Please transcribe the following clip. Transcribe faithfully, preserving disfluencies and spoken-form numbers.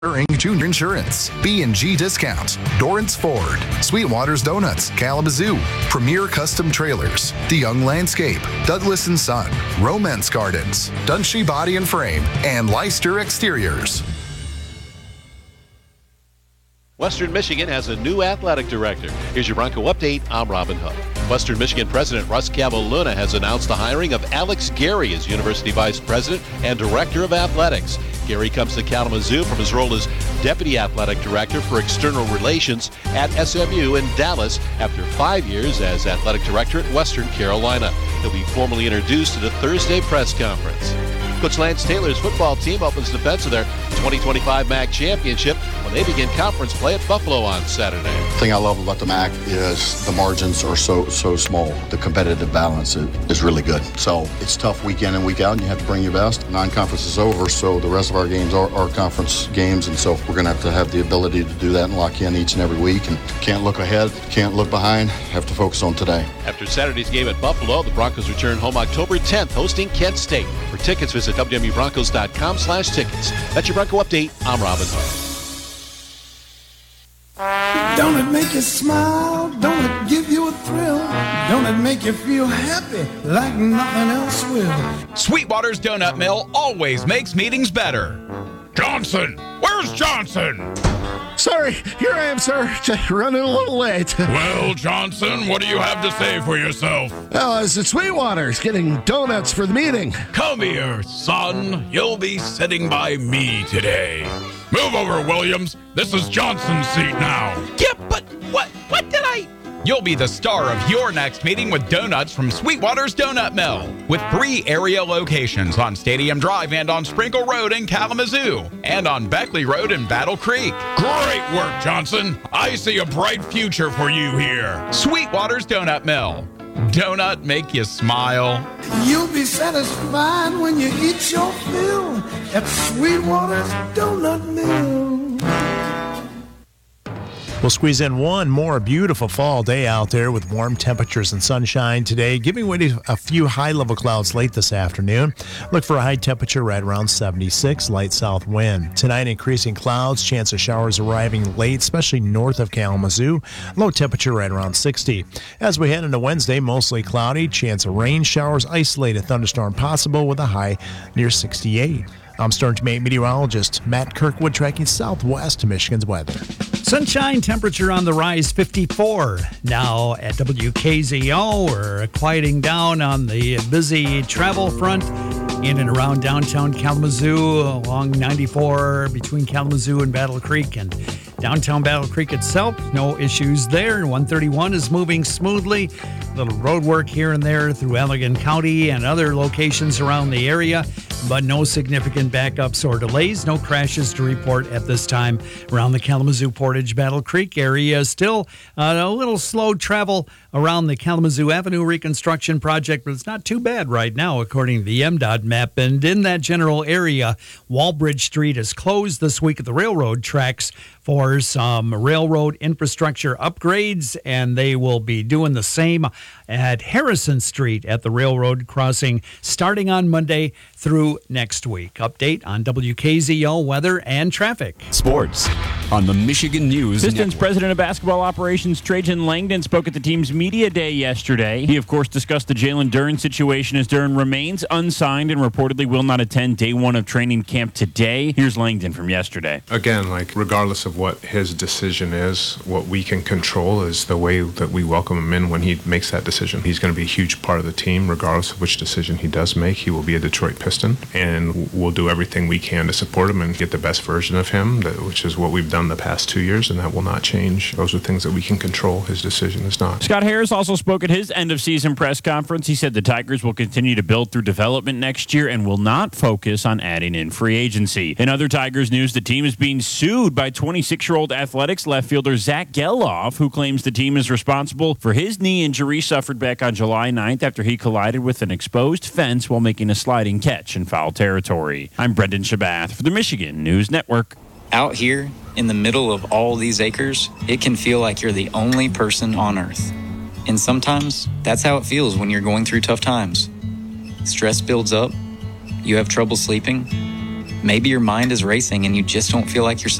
Junior Insurance, B and G Discount, Dorrance Ford, Sweetwater's Donuts, Kalamazoo, Premier Custom Trailers, The Young Landscape, Douglas and Son, Romance Gardens, Dunshee Body and Frame, and Leicester Exteriors. Western Michigan has a new athletic director. Here's your Bronco update. I'm Robin Hook. Western Michigan President Russ Cavalluna has announced the hiring of Alex Gary as University Vice President and Director of Athletics. Gary comes to Kalamazoo from his role as Deputy Athletic Director for External Relations at S M U in Dallas after five years as Athletic Director at Western Carolina. He'll be formally introduced at a Thursday press conference. Coach Lance Taylor's football team opens defense of their twenty twenty-five M A C championship when they begin conference play at Buffalo on Saturday. The thing I love about the M A C is the margins are so so small. The competitive balance is, is really good. So it's tough week in and week out, and you have to bring your best. Non-conference is over, so the rest of our games are, are conference games, and so we're going to have to have the ability to do that and lock in each and every week. And can't look ahead, can't look behind, have to focus on today. After Saturday's game at Buffalo, the Broncos return home October tenth, hosting Kent State. For tickets, visit W W Broncos dot com slash tickets. That's your Bronco update. I'm Robin Hook. Don't it make you smile? Don't it give you a thrill? Don't it make you feel happy like nothing else will? Sweetwater's Donut Mill always makes meetings better. Johnson! Where's Johnson? Sorry, here I am, sir. Just running a little late. Well, Johnson, what do you have to say for yourself? Oh, it's the Sweetwater's getting donuts for the meeting. Come here, son. You'll be sitting by me today. Move over, Williams. This is Johnson's seat now. Yeah, but what? What did I... You'll be the star of your next meeting with donuts from Sweetwater's Donut Mill. With three area locations on Stadium Drive and on Sprinkle Road in Kalamazoo. And on Beckley Road in Battle Creek. Great work, Johnson. I see a bright future for you here. Sweetwater's Donut Mill. Donut make you smile. You'll be satisfied when you eat your fill at Sweetwater's Donut Mill. We'll squeeze in one more beautiful fall day out there with warm temperatures and sunshine today, giving way to a few high-level clouds late this afternoon. Look for a high temperature right around seventy-six, light south wind. Tonight, increasing clouds, chance of showers arriving late, especially north of Kalamazoo. Low temperature right around sixty. As we head into Wednesday, mostly cloudy, chance of rain showers, isolated thunderstorm possible with a high near sixty-eight. I'm Stern meteorologist Matt Kirkwood tracking southwest Michigan's weather. Sunshine, temperature on the rise, fifty-four. Now at W K Z O, we're quieting down on the busy travel front in and around downtown Kalamazoo along ninety-four between Kalamazoo and Battle Creek and downtown Battle Creek itself. No issues there. one thirty-one is moving smoothly. A little road work here and there through Allegan County and other locations around the area, but no significant backups or delays. No crashes to report at this time around the Kalamazoo Portage Battle Creek area. Still uh, a little slow travel around the Kalamazoo Avenue reconstruction project, but it's not too bad right now according to the M DOT map. And in that general area, Walbridge Street is closed this week at the railroad tracks for some railroad infrastructure upgrades, and they will be doing the same at Harrison Street at the railroad crossing starting on Monday through next week. Update on W K Z O weather and traffic. Sports on the Michigan News Pistons Network. President of Basketball Operations Trajan Langdon spoke at the team's media day yesterday. He, of course, discussed the Jalen Duren situation as Duren remains unsigned and reportedly will not attend day one of training camp today. Here's Langdon from yesterday. Again, like regardless of what his decision is, what we can control is the way that we welcome him in when he makes that decision. He's going to be a huge part of the team regardless of which decision he does make. He will be a Detroit Piston, and we'll do everything we can to support him and get the best version of him, which is what we've done the past two years, and that will not change. Those are things that we can control. His decision is not. Scott Harris also spoke at his end-of-season press conference. He said the Tigers will continue to build through development next year and will not focus on adding in free agency. In other Tigers news, the team is being sued by twenty-six-year-old Athletics left fielder Zach Geloff, who claims the team is responsible for his knee injury suffered back on July ninth after he collided with an exposed fence while making a sliding catch in foul territory. I'm Brendan Shabath for the Michigan News Network. Out here, in the middle of all these acres, it can feel like you're the only person on Earth. And sometimes, that's how it feels when you're going through tough times. Stress builds up, you have trouble sleeping, Maybe your mind is racing and you just don't feel like yourself.